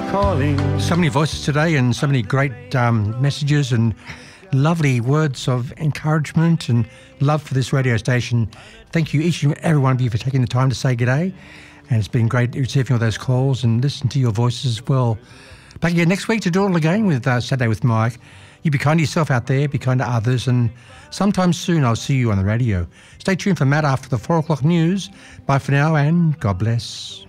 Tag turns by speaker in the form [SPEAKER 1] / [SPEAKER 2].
[SPEAKER 1] calling.
[SPEAKER 2] So many voices today and so many great messages and lovely words of encouragement and love for this radio station. Thank you, each and every one of you, for taking the time to say g'day. And it's been great receiving all those calls and listening to your voices as well. Back again next week to do it all again with Saturday with Mike. You be kind to yourself out there, be kind to others, and sometime soon I'll see you on the radio. Stay tuned for Matt after the 4 o'clock news. Bye for now and God bless.